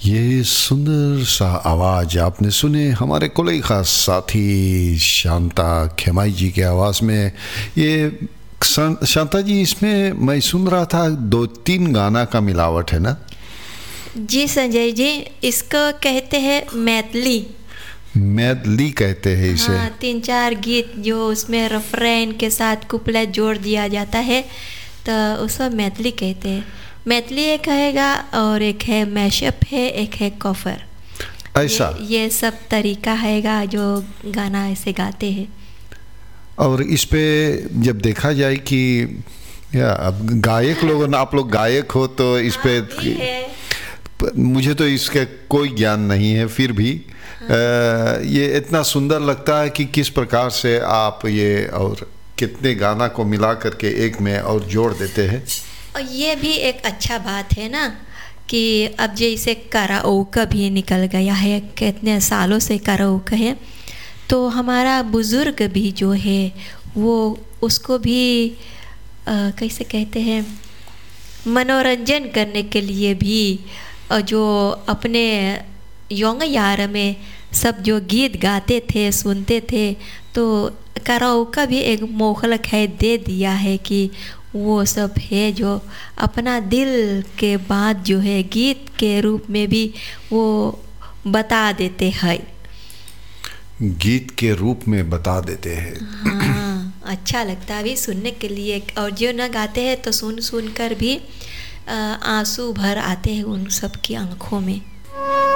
ये सुंदर सा आवाज़ आपने सुने हमारे कोई ख़ास साथी शांता खेमाई जी के आवाज़ में। ये शांता जी, इसमें मैं सुन रहा था 2-3 गाना का मिलावट है ना? जी संजय जी, इसको कहते हैं मैथिली। मैथिली कहते हैं इसे। हाँ, 3-4 गीत जो उसमें रेफरेन के साथ कुप्लेट जोड़ दिया जाता है तो उसको मैथिली कहते हैं। मैथिली एक हैगा और एक है मैशअप है, एक है कॉफर। ऐसा ये सब तरीका हैगा जो गाना ऐसे गाते हैं। और इस पे जब देखा जाए कि या अब गायक लोग, आप लोग गायक हो तो इस पे मुझे तो इसका कोई ज्ञान नहीं है, फिर भी ये इतना सुंदर लगता है कि किस प्रकार से आप ये और कितने गाना को मिला करके एक में और जोड़ देते हैं। और ये भी एक अच्छा बात है ना कि अब जैसे कराओके भी निकल गया है, कितने सालों से कराओके है, तो हमारा बुज़ुर्ग भी जो है वो उसको भी कैसे कहते हैं, मनोरंजन करने के लिए भी जो अपने यंग यार में सब जो गीत गाते थे सुनते थे, तो कराओके भी एक मोहलक है दे दिया है कि वो सब है जो अपना दिल के बात जो है गीत के रूप में भी वो बता देते हैं, गीत के रूप में बता देते हैं। हाँ, अच्छा लगता है भी सुनने के लिए। और जो न गाते हैं तो सुन सुन कर भी आंसू भर आते हैं उन सब की आंखों में।